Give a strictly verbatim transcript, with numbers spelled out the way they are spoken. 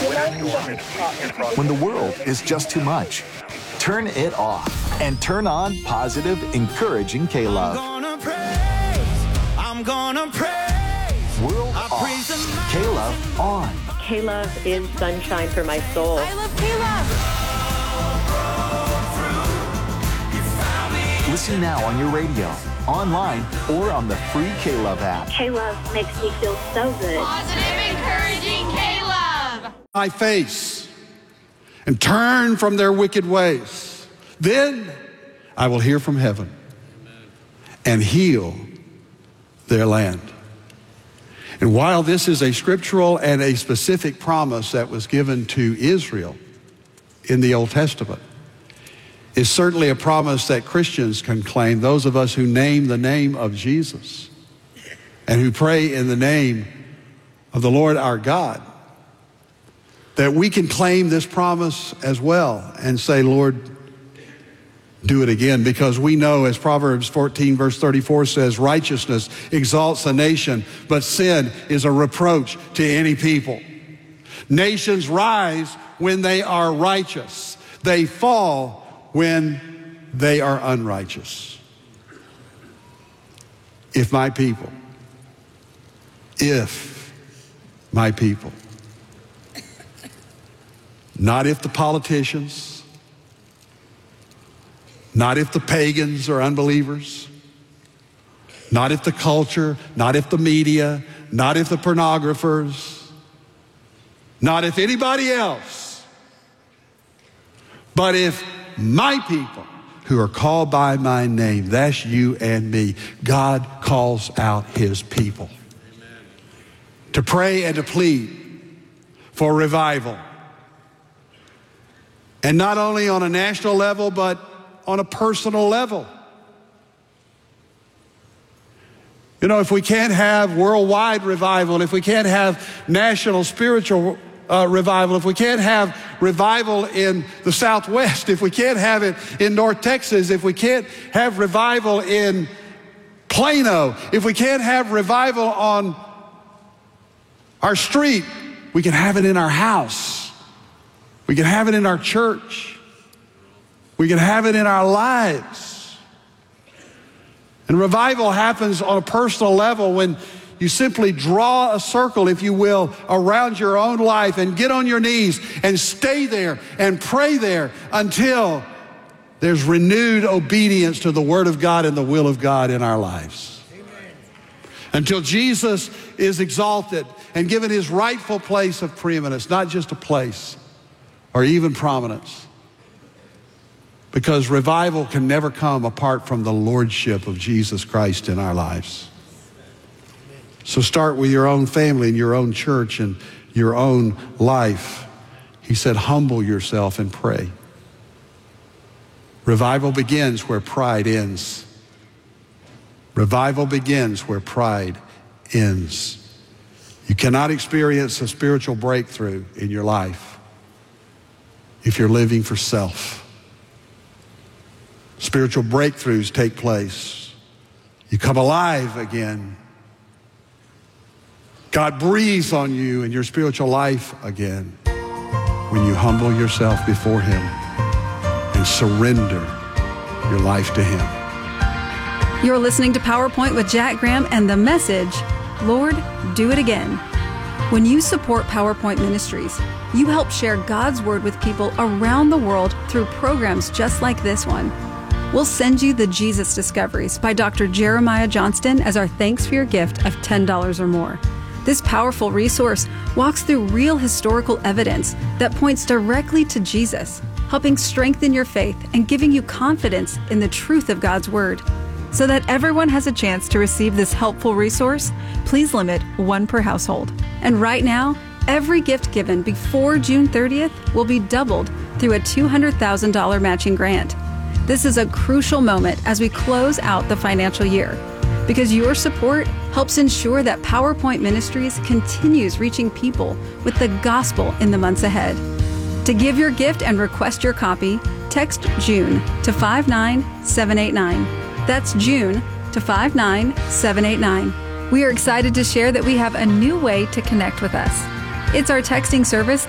When the world is just too much, turn it off and turn on positive, encouraging K-Love. I'm gonna praise, I'm gonna praise. World I off, praise the K-Love on. K-Love is sunshine for my soul. I love K-Love. Listen now on your radio, online, or on the free K-Love app. K-Love makes me feel so good. Positive, encouraging K-Love. My face and turn from their wicked ways. Then I will hear from heaven and heal their land. And while this is a scriptural and a specific promise that was given to Israel in the Old Testament, it's certainly a promise that Christians can claim, those of us who name the name of Jesus and who pray in the name of the Lord our God, that we can claim this promise as well and say, Lord, do it again, because we know, as Proverbs fourteen verse thirty-four says, righteousness exalts a nation, but sin is a reproach to any people. Nations rise when they are righteous. They fall when they are unrighteous. If my people, if my people, not if the politicians, not if the pagans or unbelievers, not if the culture, not if the media, not if the pornographers, not if anybody else, but if my people who are called by my name, that's you and me. God calls out his people. Amen. To pray and to plead for revival. And not only on a national level, but on a personal level. You know, if we can't have worldwide revival, and if we can't have national spiritual Uh, revival, if we can't have revival in the Southwest, if we can't have it in North Texas, if we can't have revival in Plano, if we can't have revival on our street, we can have it in our house. We can have it in our church. We can have it in our lives. And revival happens on a personal level when you simply draw a circle, if you will, around your own life and get on your knees and stay there and pray there until there's renewed obedience to the Word of God and the will of God in our lives. Amen. Until Jesus is exalted and given his rightful place of preeminence, not just a place or even prominence. Because revival can never come apart from the lordship of Jesus Christ in our lives. So start with your own family and your own church and your own life. He said, humble yourself and pray. Revival begins where pride ends. Revival begins where pride ends. You cannot experience a spiritual breakthrough in your life if you're living for self. Spiritual breakthroughs take place. You come alive again. God breathes on you and your spiritual life again when you humble yourself before him and surrender your life to him. You're listening to PowerPoint with Jack Graham and the message, Lord, do it again. When you support PowerPoint Ministries, you help share God's word with people around the world through programs just like this one. We'll send you the Jesus Discoveries by Doctor Jeremiah Johnston as our thanks for your gift of ten dollars or more. This powerful resource walks through real historical evidence that points directly to Jesus, helping strengthen your faith and giving you confidence in the truth of God's Word. So that everyone has a chance to receive this helpful resource, please limit one per household. And right now, every gift given before June thirtieth will be doubled through a two hundred thousand dollars matching grant. This is a crucial moment as we close out the financial year, because your support helps ensure that PowerPoint Ministries continues reaching people with the gospel in the months ahead. To give your gift and request your copy, text June to five nine seven eight nine. That's June to five nine seven eight nine. We are excited to share that we have a new way to connect with us. It's our texting service